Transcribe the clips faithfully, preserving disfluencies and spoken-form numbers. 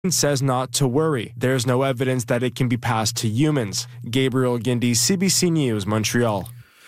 says not to worry. There's no evidence that it can be passed to humans. Gabriel Guindy, C B C News, Montreal.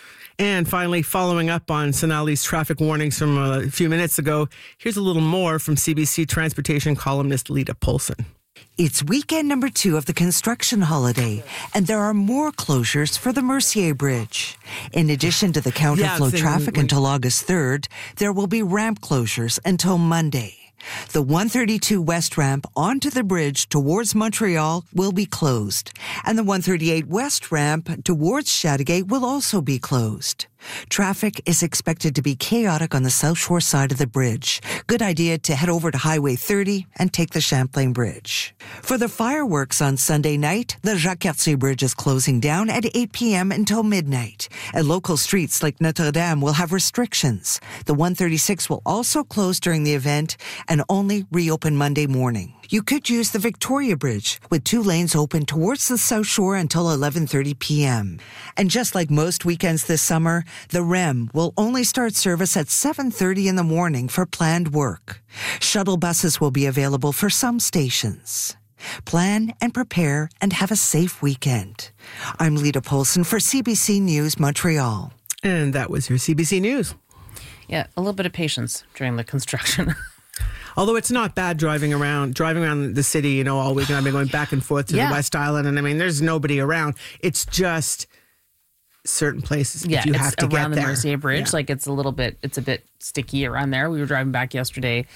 And finally, following up on Sonali's traffic warnings from a few minutes ago, here's a little more from C B C transportation columnist Lita Polson. It's weekend number two of the construction holiday, and there are more closures for the Mercier Bridge. In addition to the counterflow yeah, traffic when, until August third, there will be ramp closures until Monday. The one thirty-two West ramp onto the bridge towards Montreal will be closed, and the one thirty-eight West ramp towards Chateauguay will also be closed. Traffic is expected to be chaotic on the South Shore side of the bridge. Good idea to head over to Highway thirty and take the Champlain Bridge. For the fireworks on Sunday night, the Jacques-Cartier Bridge is closing down at eight p.m. until midnight. And local streets like Notre-Dame will have restrictions. The one thirty-six will also close during the event and only reopen Monday morning. You could use the Victoria Bridge, with two lanes open towards the South Shore until eleven thirty p.m. And just like most weekends this summer, the R E M will only start service at seven thirty in the morning for planned work. Shuttle buses will be available for some stations. Plan and prepare and have a safe weekend. I'm Lita Polson for C B C News, Montreal. And that was your C B C News. Yeah, a little bit of patience during the construction. Although it's not bad driving around, driving around the city, you know, all weekend. I've been going back and forth to yeah. the West Island, and I mean, there's nobody around. It's just certain places yeah, if you it's have to around get the there. Mercier Bridge. Yeah. Like it's a little bit, it's a bit sticky around there. We were driving back yesterday,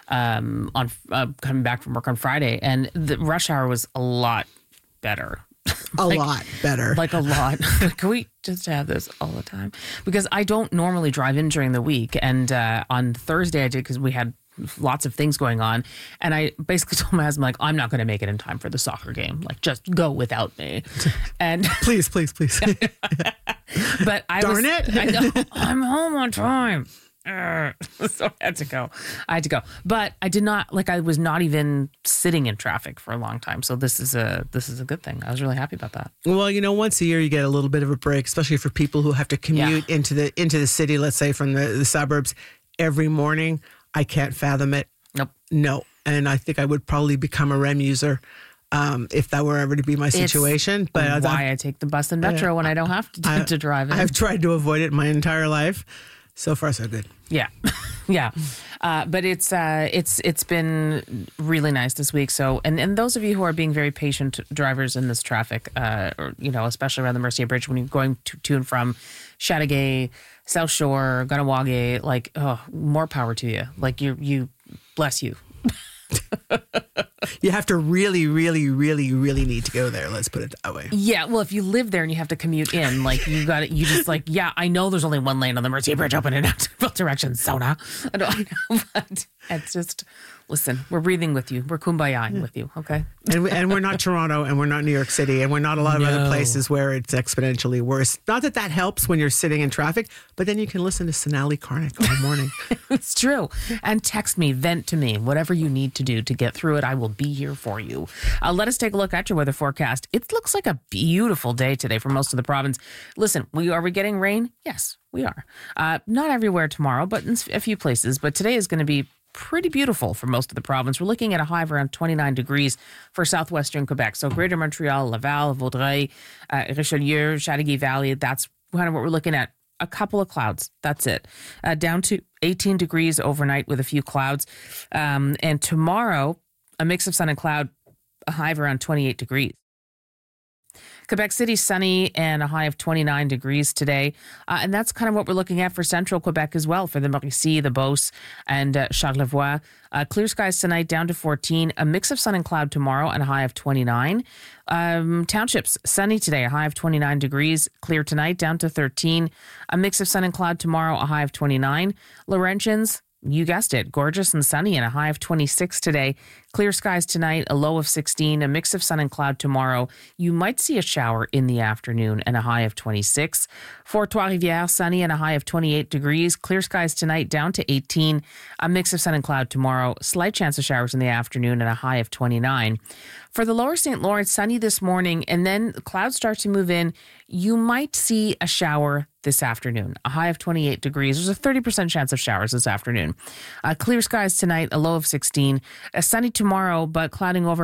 um, on uh, coming back from work on Friday, and the rush hour was a lot better. A like, lot better. Like a lot. Can we just have this all the time? Because I don't normally drive in during the week, and uh, on Thursday I did because we had lots of things going on, and I basically told my husband, like, I'm not going to make it in time for the soccer game. Like, just go without me. And please, please, please. But I Darn was, it. I know, I'm home on time. Uh, so I had to go. I had to go. But I did not, like, I was not even sitting in traffic for a long time. So this is a this is a good thing. I was really happy about that. Well, you know, once a year you get a little bit of a break, especially for people who have to commute Yeah. into the into the city, let's say from the, the suburbs every morning. I can't fathom it. Nope. No. And I think I would probably become a R E M user um, if that were ever to be my situation. It's but why I take the bus and metro uh, when I don't have to, I, to drive in. I've tried to avoid it my entire life. So far, so good. Yeah, yeah, uh, but it's uh, it's it's been really nice this week. So, and, and those of you who are being very patient drivers in this traffic, uh, or, you know, especially around the Mercier Bridge when you're going to, to and from Chateauguay, South Shore, Ganawage, like, oh, more power to you. Like you, you, bless you. You have to really, really, really, really need to go there. Let's put it that way. Yeah, well, if you live there and you have to commute in, like you got it, you just like, yeah, I know there's only one lane on the Mercier Bridge open in both directions, Sona. I don't know, but it's just, listen, we're breathing with you. We're kumbayaing with you, okay? And, we, and we're not Toronto, and we're not New York City, and we're not a lot of No. other places where it's exponentially worse. Not that that helps when you're sitting in traffic, but then you can listen to Sonali Karnik all morning. It's true. And text me, vent to me, whatever you need to do to get through it. I will be here for you. Uh, let us take a look at your weather forecast. It looks like a beautiful day today for most of the province. Listen, we are we getting rain? Yes, we are. Uh, not everywhere tomorrow, but in a few places. But today is going to be pretty beautiful for most of the province. We're looking at a high of around twenty-nine degrees for southwestern Quebec. So Greater Montreal, Laval, Vaudreuil, uh, Richelieu, Chateauguay Valley. That's kind of what we're looking at. A couple of clouds. That's it. Uh, down to eighteen degrees overnight with a few clouds. Um, and tomorrow, a mix of sun and cloud, a high of around twenty-eight degrees. Quebec City, sunny and a high of twenty-nine degrees today. Uh, and that's kind of what we're looking at for central Quebec as well, for the Mauricie, the Beauce, and uh, Charlevoix. Uh, clear skies tonight, down to fourteen. A mix of sun and cloud tomorrow and a high of twenty-nine. Um, townships, sunny today, a high of twenty-nine degrees. Clear tonight, down to thirteen. A mix of sun and cloud tomorrow, a high of twenty-nine. Laurentians, you guessed it, gorgeous and sunny and a high of twenty-six today. Clear skies tonight, a low of sixteen, a mix of sun and cloud tomorrow. You might see a shower in the afternoon and a high of twenty-six. For Trois-Rivières, sunny and a high of twenty-eight degrees. Clear skies tonight, down to eighteen, a mix of sun and cloud tomorrow. Slight chance of showers in the afternoon and a high of twenty-nine. For the lower Saint Lawrence, sunny this morning, and then clouds start to move in. You might see a shower this afternoon. A high of twenty-eight degrees. There's a thirty percent chance of showers this afternoon. Uh, clear skies tonight, a low of sixteen. A sunny tomorrow, but clouding over